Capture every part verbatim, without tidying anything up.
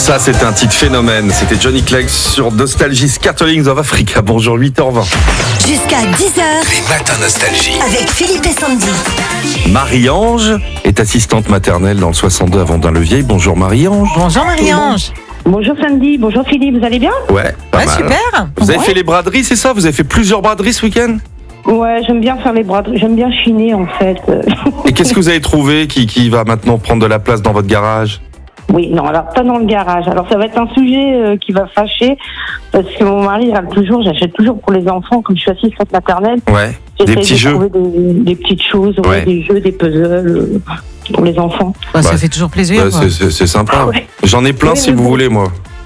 Ça, c'était un titre phénomène. C'était Johnny Clegg sur Nostalgie Scatterlings of Africa. Bonjour, huit heures vingt. Jusqu'à dix heures. Les matins Nostalgie. Avec Philippe et Sandy. Marie-Ange est assistante maternelle dans le soixante-deux à Vendin-le-Vieil. Bonjour Marie-Ange. Bonjour Marie-Ange. Bonjour Sandy, bonjour Philippe, vous allez bien? Ouais, pas Ouais, mal. super. Vous avez Ouais. fait les braderies, c'est ça? Vous avez fait plusieurs braderies ce week-end? Ouais, j'aime bien faire les braderies, j'aime bien chiner en fait. Et qu'est-ce que vous avez trouvé qui, qui va maintenant prendre de la place dans votre garage? Oui, non, alors pas dans le garage. Alors ça va être un sujet euh, qui va fâcher, parce que mon mari râle toujours, j'achète toujours pour les enfants, comme je suis assistante maternelle. Ouais, J'essaie des petits de jeux. trouver des, des petites choses, ouais, Ouais. des jeux, des puzzles euh, pour les enfants. Bah, ça Ouais. fait toujours plaisir. Ouais, c'est- c'est c'est sympa. Ouais. J'en ai plein Oui, si oui, vous oui. voulez, moi.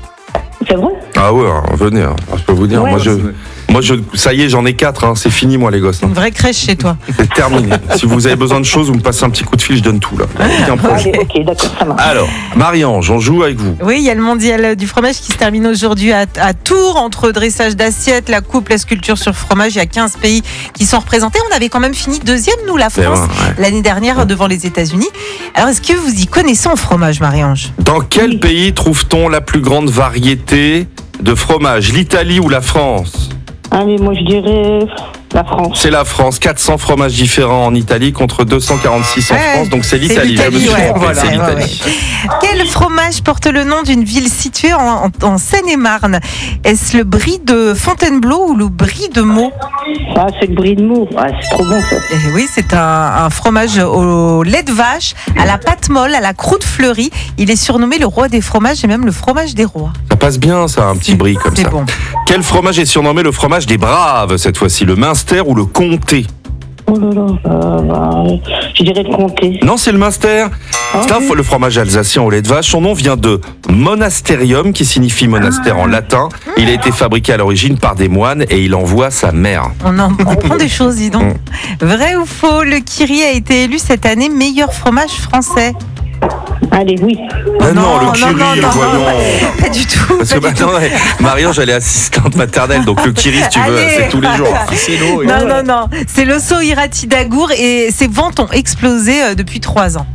C'est vrai? Ah ouais, hein, venez, hein. Je peux vous dire. Ouais. Moi, je, moi, je, ça y est, j'en ai quatre. Hein. C'est fini, moi, les gosses. hein. Une vraie crèche chez toi. C'est terminé. Si vous avez besoin de choses, vous me passez un petit coup de fil, je donne tout là. Aucun projet. Allez, ok, d'accord, ça marche. Alors, Marie-Ange, on joue avec vous. Oui, il y a le mondial du fromage qui se termine aujourd'hui à, à Tours, entre dressage d'assiettes, la coupe, la sculpture sur fromage. Il y a quinze pays qui sont représentés. On avait quand même fini deuxième, nous, la C'est France, vrai, ouais. l'année dernière devant les États-Unis. Alors, est-ce que vous y connaissez en fromage, Marie-Ange? Dans quel pays trouve-t-on la plus grande variété de fromage? L'Italie ou la France? Allez, moi je dirais la France. C'est la France. quatre cents fromages différents en Italie contre deux cent quarante-six en Ouais, France. Donc c'est c'est l'Italie. Je me l'Italie, suis ouais, trompé, voilà, c'est ouais, l'Italie. Quel fromage porte le nom d'une ville située en, en- en Seine-et-Marne? Est-ce le brie de Fontainebleau ou le brie de Meaux? Ah, c'est le brie de mots. Ah, c'est trop bon ça. Eh oui, c'est un, un fromage au lait de vache, à la pâte molle, à la croûte fleurie. Il est surnommé le roi des fromages et même le fromage des rois. Ça passe bien, ça, un petit brie comme C'est ça. bon. Quel fromage est surnommé le fromage des braves cette fois-ci? Le Münster ou le Comté? Oh là là, euh, bah, je dirais le comté. Non, c'est le Münster. C'est un fo- le fromage alsacien au lait de vache. Son nom vient de monasterium, qui signifie monastère en latin. Il a été fabriqué à l'origine par des moines et il envoie sa mère. On en on apprend des choses, dis donc. Vrai ou faux, le Kiri a été élu cette année meilleur fromage français? Allez, oui. Ah non, le non, Kiri, non, non, voyons. Pas du tout. Parce que pas du maintenant, Marie-Ange, elle est assistante maternelle, donc le Kiri, si tu veux, Allez. c'est tous les jours. C'est l'eau. Non, non, non. C'est l'osso irati d'Agour et ses ventes ont explosé euh, depuis trois ans.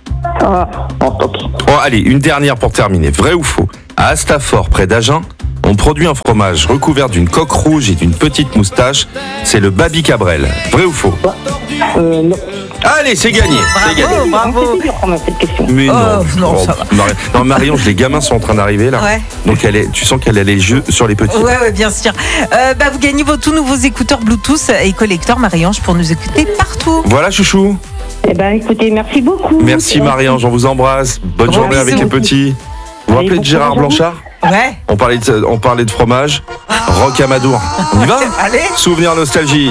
Ah, bon, ok. Bon, allez, une dernière pour terminer. Vrai ou faux? À Astafort, près d'Agen, on produit un fromage recouvert d'une coque rouge et d'une petite moustache. C'est le Babi Cabrel. Vrai ou faux? Euh, non. Allez, c'est gagné. C'est gagné. Bravo, bravo. C'est dur quand même cette question. Mais Oh, non, non, ça va. Marie- non, Marie-Ange, les gamins sont en train d'arriver là. Ouais. Donc elle est, tu sens qu'elle a les yeux sur les petits. Ouais, ouais, bien sûr. Euh, bah, vous gagnez vos tout nouveaux écouteurs Bluetooth et collecteurs Marie-Ange pour nous écouter partout. Voilà, chouchou. Eh ben, écoutez, merci beaucoup. Merci Marie-Ange, on vous embrasse. Bonne Gros journée avec bisous. les petits. Vous vous Allez, rappelez bon de Gérard courage à vous. Blanchard? Ouais. On parlait de, on parlait de fromage. Rock Amadour. On y va? Allez. Souvenir nostalgie.